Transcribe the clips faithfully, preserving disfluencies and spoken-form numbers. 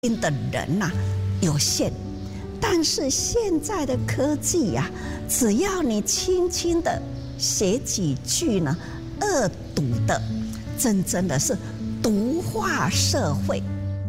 听的人呐、啊、有限，但是现在的科技呀、啊，只要你轻轻的写几句呢，恶毒的，真正的是毒化社会。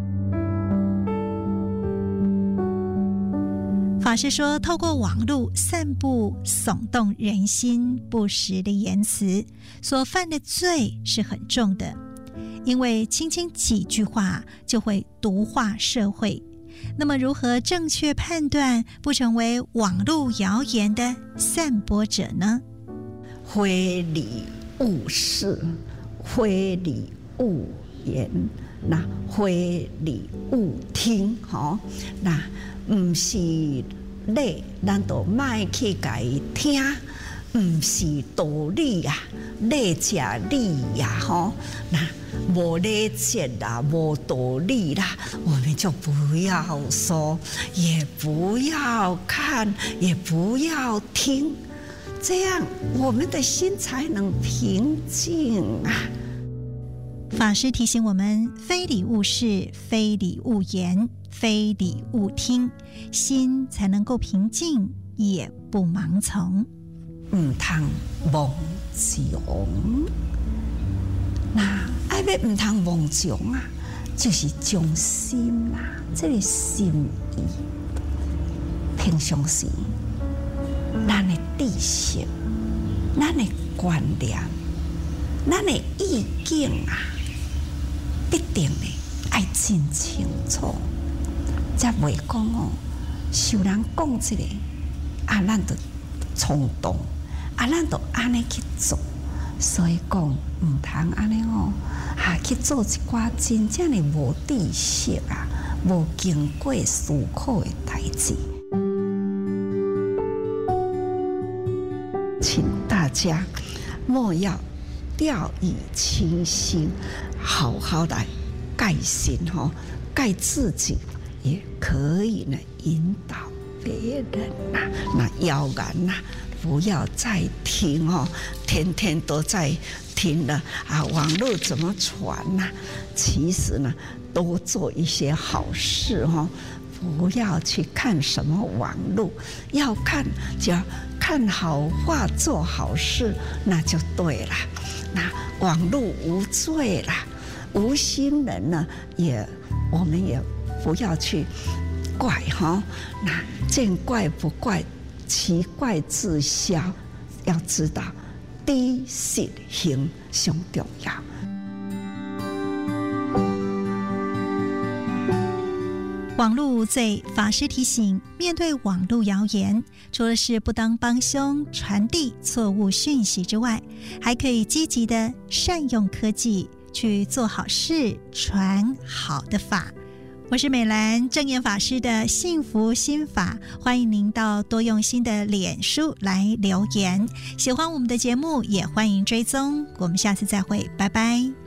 法师说，透过网络散布耸动人心不实的言辞，所犯的罪是很重的。因为轻轻几句话就会毒化社会，那么如何正确判断不成为网络谣言的散播者呢？ 非礼勿视，非礼勿言，那非礼勿听，吼，那唔是礼，咱就莫去甲伊听。唔是道理啊，礼者理呀，吼，那无礼节啦，无道理啦，我们就不要说，也不要看，也不要听，这样我们的心才能平静啊。 法师提醒我们：非礼勿视，非礼勿言，非礼勿听，心才能够平静，也不盲从。 唔通妄想，那爱要唔通妄想啊，就是将心啦、啊，这个心意，平常时，咱的知识、咱的观念、咱的意见啊，必定的爱真清楚，才袂讲哦，受人讲这个啊，咱就冲动。啊，咱就安尼去做，所以讲唔通安尼哦，啊去做一寡真正的无知识啊、无经过思考的代志。请大家莫要掉以轻心，好好来改心哈，改自己，也可以呢引导别人呐、啊，那谣言呐。不要再听哦，天天都在听了啊，网络怎么传呢、啊？其实呢，多做一些好事哦，不要去看什么网络，要看只要看好话，做好事，那就对了。那网络无罪啦，无心人呢，也我们也不要去怪哈、哦，那见怪不怪。奇怪自消，要知道知实行上重要。 网络无罪，法师提醒：面对网络谣言，除了是不当帮凶、传递错误讯息之外，还可以积极的善用科技去做好事，传好的法。我是美兰，正言法师的幸福心法，欢迎您到多用心的脸书来留言。喜欢我们的节目，也欢迎追踪。我们下次再会，拜拜。